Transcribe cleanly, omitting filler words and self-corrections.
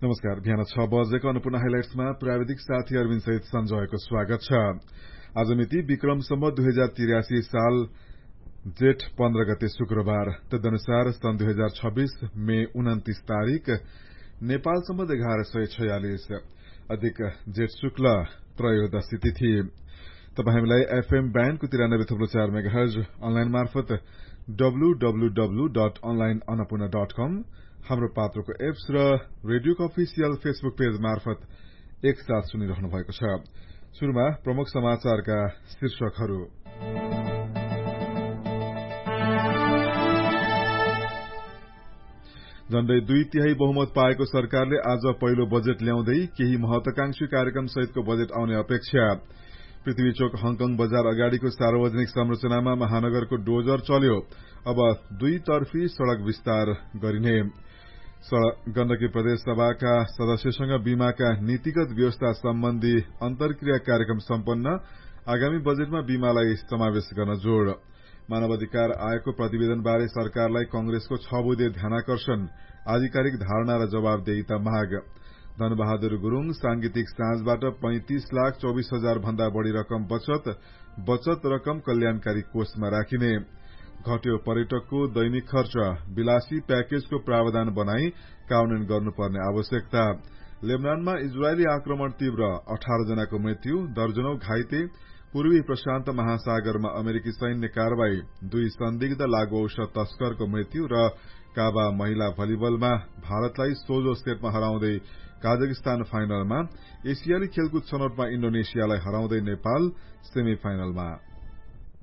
नमस्कार। बिहान 6 बजेको अन्नपूर्ण हाइलाइट्समा प्राविधिक साथी अरविन्द सहित सञ्जयको स्वागत छ। आज मिति विक्रम सम्वत 2083 साल जेठ 15 गते शुक्रबार, तदनुसार सन् 2026 मे 29 तारिक, नेपाल सम्वत 1146 अधिक जेठ शुक्ल त्रयोदशी तिथि। तपाई हामीलाई एफएम ब्यान्डको 93.4 मेगाहर्ज, अनलाइन मार्फत www.onlineannapurna.com, हाम्रो पात्रोको एप्स र रेडियोको अफिसियल फेसबुक पेज मार्फत एकसाथ सुनिरहनु भएको छ। शुरूमा प्रमुख समाचारका शीर्षकहरू। झण्डै 2/3 बहुमत पाएको सरकारले आज पहिलो बजेट ल्याउँदै केही महत्वाकांक्षी कार्यक्रम सहितको बजेट आउने अपेक्षा। पृथ्वी चोक हङकङ बजार अगाडिको सार्वजनिक संरचनामा महानगरको डोजर चल्यो। अब 2 तर्फी सड़क विस्तार गरिने। गण्डकी प्रदेश सभाका सदस्यसँग बीमाका नीतिगत व्यवस्था सम्बन्धी अन्तर्क्रिया कार्यक्रम सम्पन्न। आगामी बजेटमा बीमालाई समावेश गर्न जोड़। मानवाधिकार आयोगको प्रतिवेदनबारे सरकारलाई कंग्रेसको 6 बुँदे ध्यानाकर्षण, आधिकारिक धारणा र जवाबदेहिता माग। धनबहादुर गुरूङ, सांगीतिक साँझबाट 35,24,000 भन्दा बढ़ी रकम बचत रकम कल्याणकारी कोषमा राखिने। घट्यो पर्यटकको दैनिक खर्च, विलासी प्याकेजको प्रावधान बनाई कार्यान्वयन गर्नुपर्ने आवश्यकता। लेबनानमा इजरायली आक्रमण तीव्र, 18 जनाको मृत्यु, दर्जनौं घाइते। पूर्वी प्रशान्त महासागरमा अमेरिकी सैन्य कारवाही, 2 संदिग्ध लागू औषध तस्करको मृत्यु र काबा महिला भलिबलमा भारतलाई सोझो सेटमा हराउँदै काजाकिस्तान फाइनलमा। एसियाली खेलकुद छनौटमा इण्डोनेसियालाई हराउँदै नेपाल सेमी फाइनलमा।